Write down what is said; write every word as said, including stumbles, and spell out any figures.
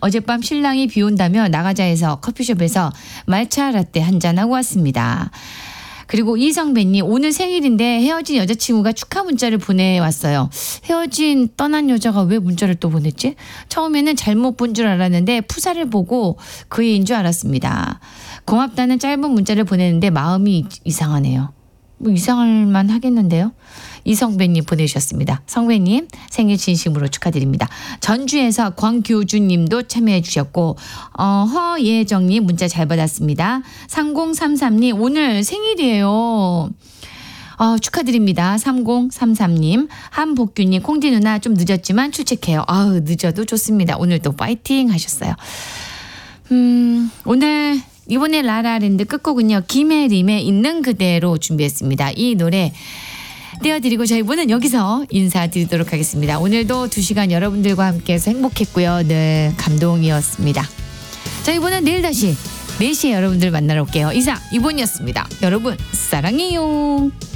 어젯밤 신랑이 비 온다며 나가자 해서 커피숍에서 말차 라떼 한잔하고 왔습니다. 그리고 이성배님 오늘 생일인데 헤어진 여자친구가 축하 문자를 보내왔어요. 헤어진 떠난 여자가 왜 문자를 또 보냈지? 처음에는 잘못 본 줄 알았는데 푸사를 보고 그 애인 줄 알았습니다. 고맙다는 짧은 문자를 보내는데 마음이 이상하네요. 뭐 이상할 만 하겠는데요. 이성배님 보내주셨습니다. 성배님 생일 진심으로 축하드립니다. 전주에서 광교주님도 참여해 주셨고 어, 허예정님 문자 잘 받았습니다. 삼공삼삼님 오늘 생일이에요. 어, 축하드립니다. 삼공삼삼님 한복규님 콩디 누나 좀 늦었지만 출첵해요. 아우 늦어도 좋습니다. 오늘도 파이팅 하셨어요. 음, 오늘 이번에 라라랜드 끝곡은요. 김혜림의 있는 그대로 준비했습니다. 이 노래 띄워드리고 저희분은 여기서 인사드리도록 하겠습니다. 오늘도 두 시간 여러분들과 함께해서 행복했고요. 네, 감동이었습니다. 저희분은 내일 다시 네 시에 여러분들 만나러 올게요. 이상 이본이었습니다. 여러분 사랑해요.